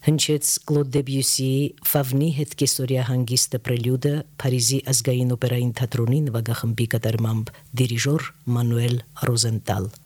Հնչեց Կլոդ Դեբյուսիի Ֆավնի հետքեսօրյա հանգիստը պրելյուդը Փարիզի ազգային օպերային թատրոնի նվագախմբի կատարմամբ դիրիժոր Մանուել Ռոզենտալ